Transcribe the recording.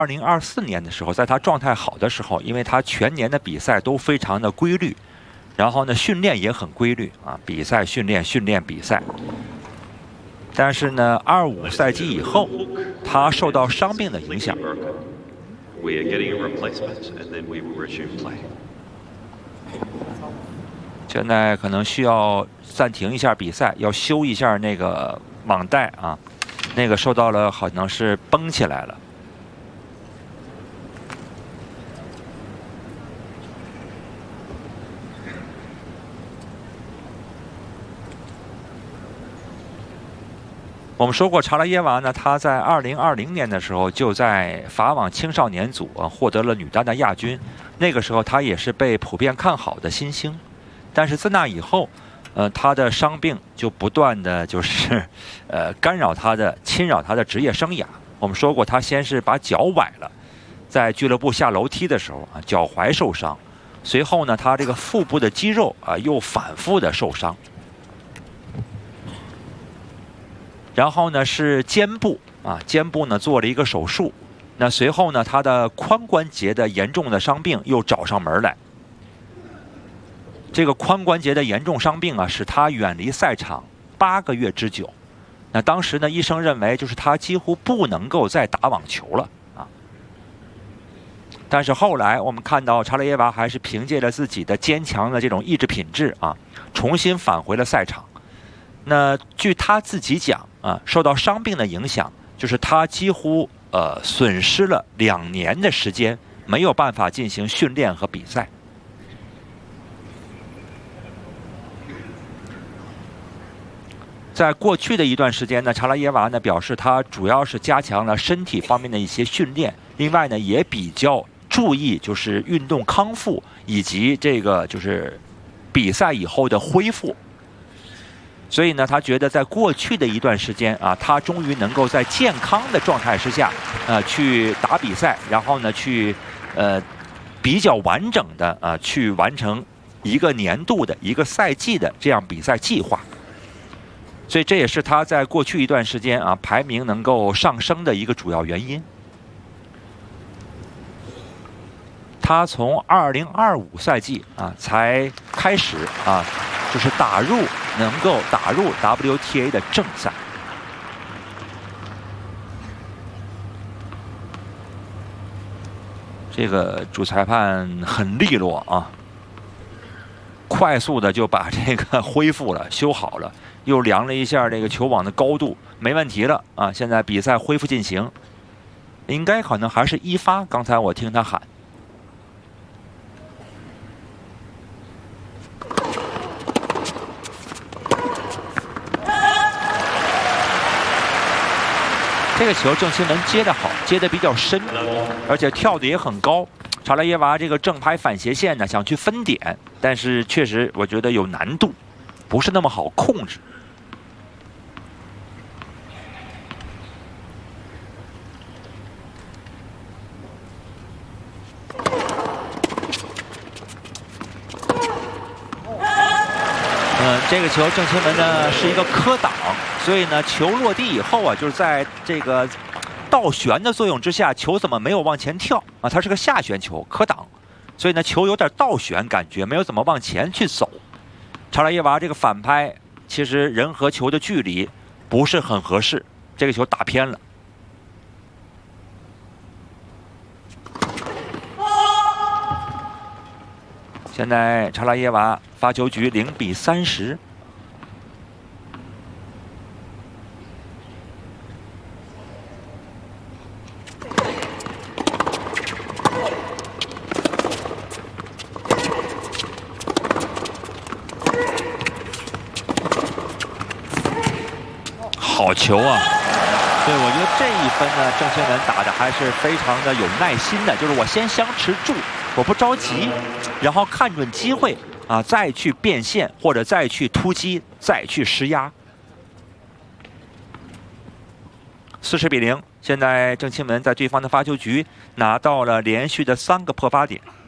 2024年的时候，在他状态好的时候，因为他全年的比赛都非常的规律，然后呢训练也很规律啊，比赛训练训练比赛。但是呢，25赛季以后，他受到伤病的影响。现在可能需要暂停一下比赛，要修一下那个网带啊，那个受到了好像是绷起来了。我们说过，查拉耶娃呢，她在2020年的时候就在法网青少年组获得了女单的亚军。那个时候她也是被普遍看好的新星，但是自那以后，她的伤病就不断的就是干扰她的、侵扰她的职业生涯。我们说过，她先是把脚崴了，在俱乐部下楼梯的时候啊，脚踝受伤，随后呢，她这个腹部的肌肉啊又反复的受伤。然后呢是肩部啊，肩部呢做了一个手术，那随后呢他的髋关节的严重的伤病又找上门来。这个髋关节的严重伤病啊，使他远离赛场8个月之久。那当时呢，医生认为就是他几乎不能够再打网球了啊。但是后来我们看到查拉耶娃还是凭借着自己的坚强的这种意志品质啊，重新返回了赛场。那据他自己讲啊，受到伤病的影响，就是他几乎损失了2年的时间，没有办法进行训练和比赛。在过去的一段时间呢，查拉耶娃呢表示，他主要是加强了身体方面的一些训练，另外呢也比较注意就是运动康复以及这个就是比赛以后的恢复。所以呢，他觉得在过去的一段时间啊，他终于能够在健康的状态之下，去打比赛，然后呢，去比较完整的去完成一个年度的一个赛季的这样比赛计划。所以这也是他在过去一段时间啊排名能够上升的一个主要原因。他从2025赛季啊才开始啊，就是能够打入 WTA 的正赛。这个主裁判很利落啊，快速的就把这个恢复了、修好了，又量了一下这个球网的高度，没问题了啊！现在比赛恢复进行，应该可能还是1发。刚才我听他喊。这个球郑钦文接得好，接得比较深，而且跳得也很高。查拉耶娃这个正拍反斜线呢，想去分点，但是确实我觉得有难度，不是那么好控制。这个球郑钦文呢是一个磕挡，所以呢球落地以后啊，就是在这个倒旋的作用之下，球怎么没有往前跳啊？它是个下旋球，磕挡，所以呢球有点倒旋感觉，没有怎么往前去走。查拉耶娃这个反拍，其实人和球的距离不是很合适，这个球打偏了。现在查拉耶娃发球局0比30。好球啊！对，我觉得这一分呢，郑钦文打的还是非常的有耐心的，就是我先相持住，我不着急，然后看准机会啊，再去变线或者再去突击，再去施压。40比0，现在郑钦文在对方的发球局拿到了连续的3个破发点。